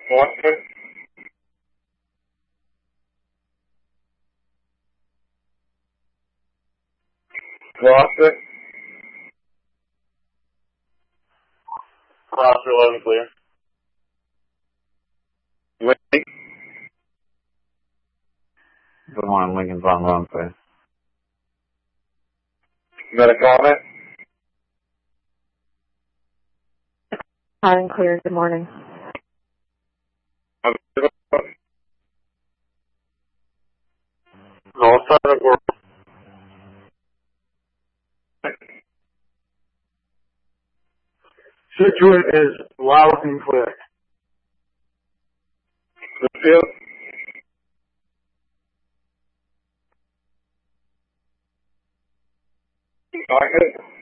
Foster. Foster. Foster, 11 clear. Link. Good morning, Lincoln's on run, please. You got a comment? Loud and clear. Good morning. North side of work. Situate is loud and clear. Smithfield. Target.